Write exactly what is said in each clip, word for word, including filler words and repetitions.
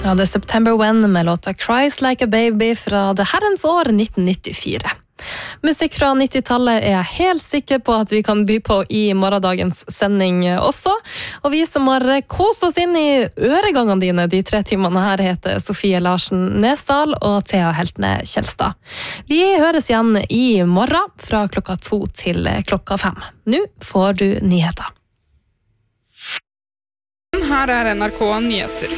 Ja, det er September When med låta Cries Like a Baby fra det herrens år nitten nittifire. Musikk fra nittitallet er jeg helt sikker på at vi kan by på i morgendagens sending også. Og vi som har kost oss inn i øregangene dine de tre timene her heter Sofie Larsen Nesdal og Thea Heltne Kjelstad. Vi høres igjen i morgen fra klokka to til klokka fem. Nå får du nyheter. Her er N R K Nyheter.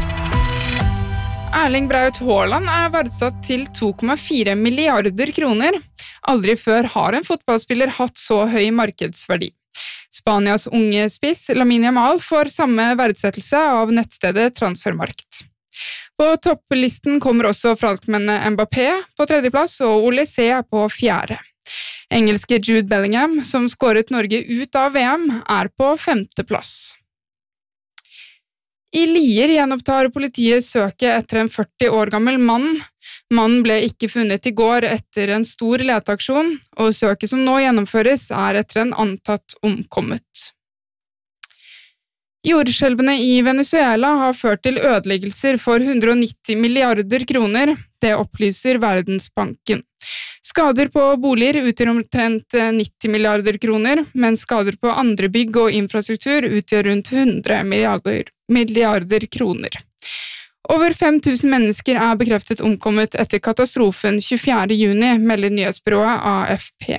Erling Braut Haaland er verdsatt til to komma fire milliarder kroner. Aldri før har en fotballspiller hatt så høy markedsverdi. Spanias unge spiss Lamine Yamal får samme verdsettelse av nettstedet Transfermarkt. På topplisten kommer også franskmennene Mbappé på tredjeplass og Olysée på fjerde. Engelske Jude Bellingham, som skåret Norge ut av V M, er på femteplass. I Lier gjenopptar politiet søket etter en førti år gammel mann. Mannen ble ikke funnet i går etter en stor leteaksjon, og søket som nå gjennomføres er etter en antatt omkommet. Jordskjelvene i Venezuela har ført til ødeleggelser for hundre og nitti milliarder kroner, det opplyser Verdensbanken. Skader på boliger utgjør omtrent nitti milliarder kroner, mens skader på andre bygg og infrastruktur utgjør rundt hundre milliarder, milliarder kroner. Over fem tusen mennesker er bekreftet omkommet etter katastrofen tjuefjerde juni, melder nyhetsbyrået A F P.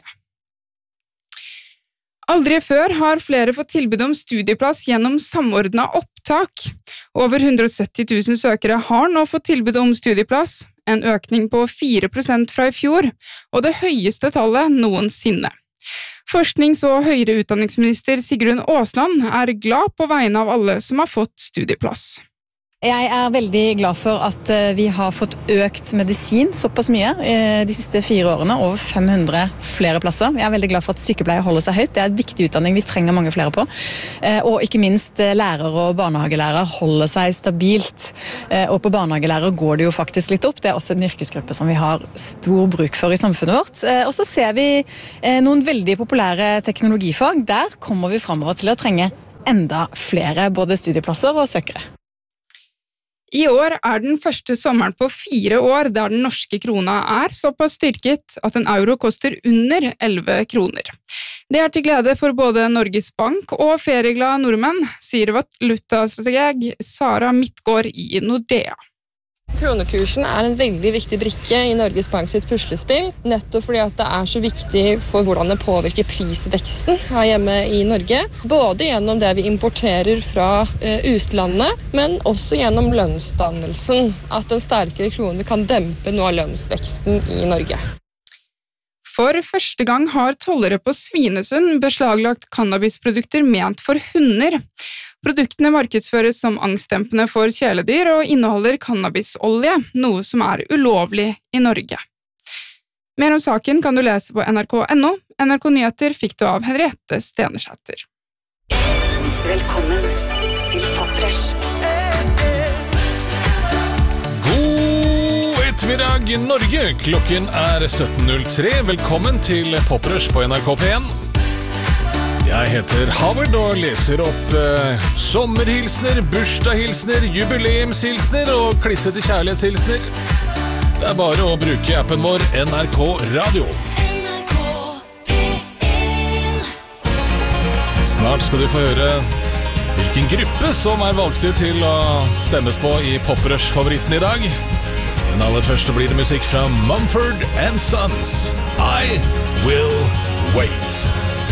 Aldri før har flere fått tilbud om studieplass gjennom samordnet opptak. Over hundre og sytti tusen søkere har nå fått tilbud om studieplass, en økning på fire prosent fra i fjor, og det høyeste tallet noensinne. Forsknings- og høyere utdanningsminister Sigrun Aasland er glad på vegne av alle som har fått studieplass. Jeg er veldig glad for at vi har fått økt medisin såpass mye de siste fire årene, over fem hundre flere plasser. Jeg er veldig glad for at sykepleier holder seg høyt. Det er en viktig utdanning vi trenger mange flere på. Og ikke minst lærere og barnehagelærere holder seg stabilt. Og på barnehagelærere går det jo faktisk litt opp. Det er også en yrkesgruppe som vi har stor bruk for i samfunnet vårt. Og så ser vi noen veldig populære teknologifag. Der kommer vi fremover til å trenge enda flere både studieplasser og søkere. I år er den første sommeren på fire år der den norske krona er såpass styrket at en euro koster under elleve kroner. Det er til glede for både Norges Bank og ferieglade nordmenn, sier valutastrateg Sara Midtgaard i Nordea. Kronekursen er en veldig viktig brikke i Norges Bank sitt puslespill, nettopp fordi at det er så viktig for hvordan det påvirker prisveksten her hjemme i Norge, både gjennom det vi importerer fra utlandet, men også gjennom lønnsdannelsen, at en sterkere krone kan dempe noe av lønnsveksten i Norge. For første gang har tollere på Svinesund beslaglagt cannabisprodukter ment for hunder. Produktene markedsføres som angstdempende for kjæledyr og inneholder cannabisolje, noe som er ulovlig i Norge. Mer om saken kan du lese på N R K punktum N O. N R K Nyheter fikk du av Henriette Stenersæter. Velkommen til Poprush. God ettermiddag, Norge! Klokken er sytten null tre. Velkommen til Poprush på N R K P en. Jeg heter Havard og leser opp eh, sommerhilsner, bursdagshilsner, jubileumshilsner og klissete kjærlighetshilsner. Det er bare å bruke appen vår N R K Radio. N R K P en. Snart skal du få høre hvilken gruppe som er valgt ut til å stemmes på i Poprush-favoritten i dag. Men aller først blir det musikk fra Mumford and Sons. I Will Wait.